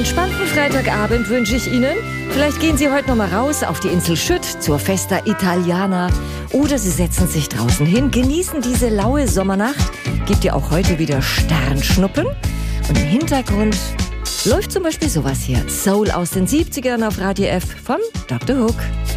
entspannten Freitagabend wünsche ich Ihnen. Vielleicht gehen Sie heute noch mal raus auf die Insel Schütt zur Festa Italiana oder Sie setzen sich draußen hin, genießen diese laue Sommernacht. Gibt ja auch heute wieder Sternschnuppen. Und im Hintergrund läuft zum Beispiel sowas hier. Soul aus den 70ern auf Radio F von Dr. Hook.